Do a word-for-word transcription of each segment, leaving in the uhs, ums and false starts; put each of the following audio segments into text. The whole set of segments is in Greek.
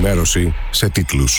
Ενημέρωση σε τίτλους.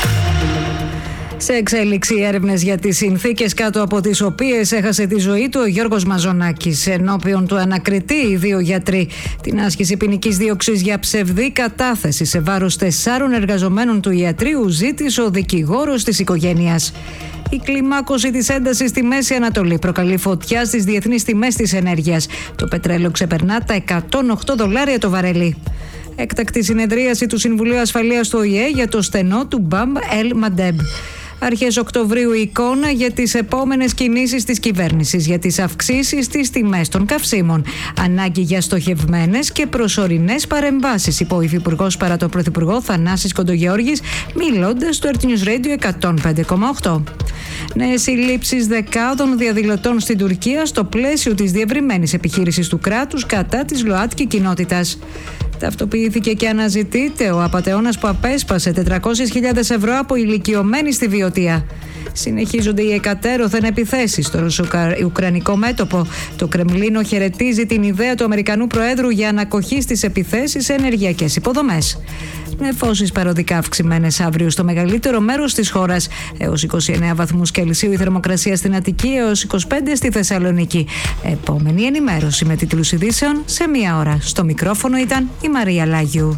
Σε εξέλιξη έρευνες για τις συνθήκες κάτω από τις οποίες έχασε τη ζωή του ο Γιώργος Μαζονάκης. Ενώπιον του ανακριτή οι δύο γιατροί την άσκηση ποινικής δίωξης για ψευδή κατάθεση σε βάρος τεσσάρων εργαζομένων του ιατρείου ζήτησε ο δικηγόρος της οικογένειας. Η κλιμάκωση της έντασης στη Μέση Ανατολή προκαλεί φωτιά στις διεθνείς τιμές της ενέργειας. Το πετρέλαιο ξεπερνά τα εκατόν οκτώ δολάρια το βαρέλι. Έκτακτη συνεδρίαση του Συμβουλίου Ασφαλείας του Ο Η Ε για το στενό του Μπαμ Ελ Μαντέμπ. Αρχές Οκτωβρίου η εικόνα για τις επόμενες κινήσεις της κυβέρνησης για τις αυξήσεις στις τιμές των καυσίμων. Ανάγκη για στοχευμένες και προσωρινές παρεμβάσεις, είπε ο Υφυπουργός παρά τον Πρωθυπουργό Θανάσης Κοντογεώργης, μιλώντας στο Earth News Radio εκατόν πέντε κόμμα οκτώ. Νέες συλλήψεις δεκάδων διαδηλωτών στην Τουρκία στο πλαίσιο της διευρυμένης επιχείρησης του κράτους κατά της ΛΟΑΤΚΙ κοινότητας. Ταυτοποιήθηκε και αναζητείται ο απατεώνας που απέσπασε τετρακόσιες χιλιάδες ευρώ από ηλικιωμένη στη Βιωτία. Συνεχίζονται οι εκατέρωθεν επιθέσεις στο ρωσο-ουκρανικό μέτωπο. Το Κρεμλίνο χαιρετίζει την ιδέα του Αμερικανού Προέδρου για ανακοχή στις επιθέσεις σε ενεργειακές υποδομές. Νεφώσεις παροδικά αυξημένες αύριο στο μεγαλύτερο μέρος της χώρας. Έως είκοσι εννέα βαθμούς Κελσίου η θερμοκρασία στην Αττική, έως είκοσι πέντε στη Θεσσαλονίκη. Επόμενη ενημέρωση με τίτλους ειδήσεων σε μία ώρα. Στο μικρόφωνο ήταν η Μαρία Λάγιου.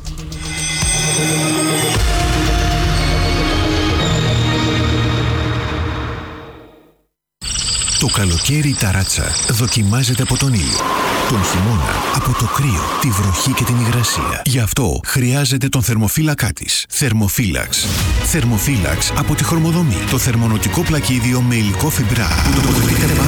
Το καλοκαίρι η ταράτσα δοκιμάζεται από τον ήλιο. Τον χειμώνα από το κρύο, τη βροχή και την υγρασία. Γι' αυτό χρειάζεται τον θερμοφύλακά της. Θερμοφύλαξ. Θερμοφύλαξ από τη Χορμοδομή. Το θερμονοτικό πλακίδιο με υλικό φιμπρά που τοποθετείται